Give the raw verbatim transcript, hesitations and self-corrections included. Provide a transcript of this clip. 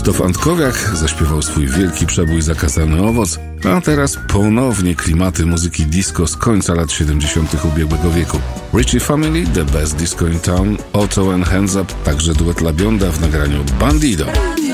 Krzysztof Antkowiak zaśpiewał swój wielki przebój Zakazany owoc, a teraz ponownie klimaty muzyki disco z końca lat siedemdziesiątych ubiegłego wieku. Richie Family, The Best Disco in Town, Otto and Hands Up, także duet La Bionda w nagraniu Bandido.